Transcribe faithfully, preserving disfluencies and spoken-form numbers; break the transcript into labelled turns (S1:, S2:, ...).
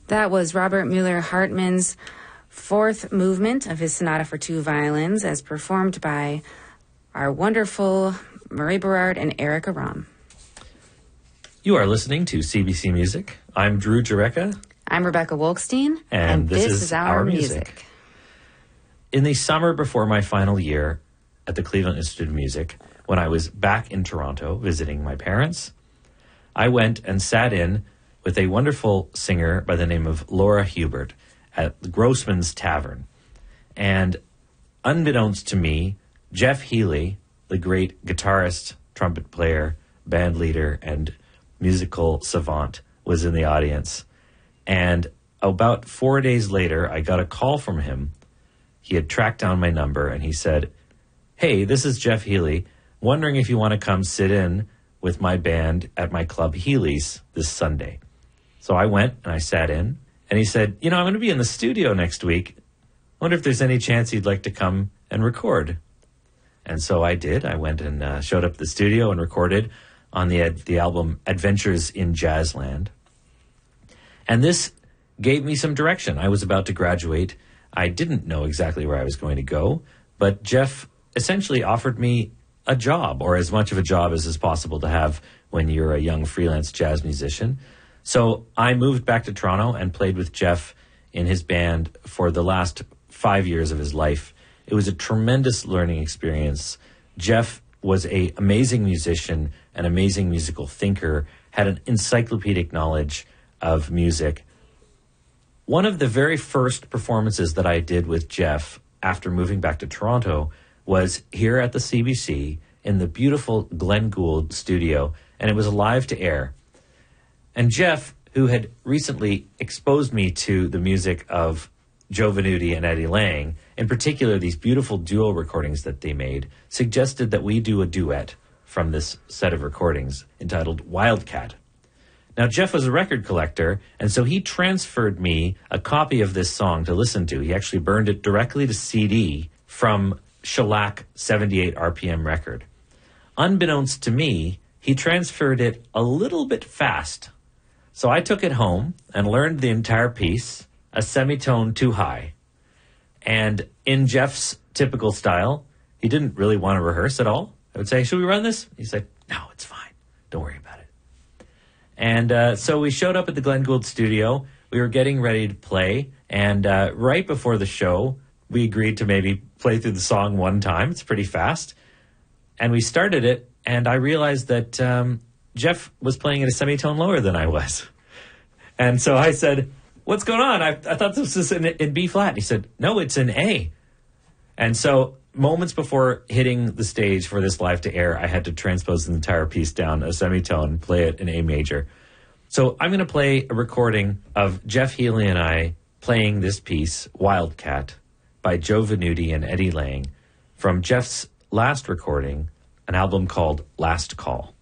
S1: That was Robert Mueller Hartmann's fourth movement of his sonata for two violins, as performed by our wonderful Murray Berard and Eric Aram.
S2: You are listening to C B C Music. I'm Drew Jureka.
S1: I'm Rebecca Wolkstein.
S2: And,
S1: and
S2: this,
S1: this
S2: is,
S1: is our,
S2: our
S1: music.
S2: music. In the summer before my final year at the Cleveland Institute of Music, when I was back in Toronto visiting my parents, I went and sat in with a wonderful singer by the name of Laura Hubert at the Grossman's Tavern. And unbeknownst to me, Jeff Healey, the great guitarist, trumpet player, band leader, and musical savant, was in the audience. And about four days later, I got a call from him. He had tracked down my number, and he said, "Hey, this is Jeff Healey, wondering if you want to come sit in with my band at my club Healey's this Sunday." So I went and I sat in, and he said, "You know, I'm going to be in the studio next week. I wonder if there's any chance you'd like to come and record." And so I did. I went and uh, showed up at the studio and recorded on the ad- the album Adventures in Jazzland. And this gave me some direction. I was about to graduate. I didn't know exactly where I was going to go, but Jeff essentially offered me a job, or as much of a job as is possible to have when you're a young freelance jazz musician. So I moved back to Toronto and played with Jeff in his band for the last five years of his life. It was a tremendous learning experience. Jeff was an amazing musician, an amazing musical thinker, had an encyclopedic knowledge of music. One of the very first performances that I did with Jeff after moving back to Toronto was here at the C B C in the beautiful Glenn Gould studio, and it was live to air. And Jeff, who had recently exposed me to the music of Joe Venuti and Eddie Lang, in particular these beautiful duo recordings that they made, suggested that we do a duet from this set of recordings entitled Wildcat. Now, Jeff was a record collector, and so he transferred me a copy of this song to listen to. He actually burned it directly to C D from Shellac seventy-eight R P M record. Unbeknownst to me, he transferred it a little bit fast. So I took it home and learned the entire piece, a semitone too high. And in Jeff's typical style, he didn't really want to rehearse at all. I would say, "Should we run this?" He said, "No, it's fine. Don't worry about it." And uh, so we showed up at the Glenn Gould studio. We were getting ready to play. And uh, right before the show, we agreed to maybe play through the song one time. It's pretty fast. And we started it, and I realized that um, Jeff was playing at a semitone lower than I was. And so I said, "What's going on? I, I thought this was in, in B flat." And he said, "No, it's in A." And so moments before hitting the stage for this live to air, I had to transpose the entire piece down a semitone, play it in A major. So I'm going to play a recording of Jeff Healey and I playing this piece, Wildcat, by Joe Venuti and Eddie Lang, from Jeff's last recording, an album called Last Call.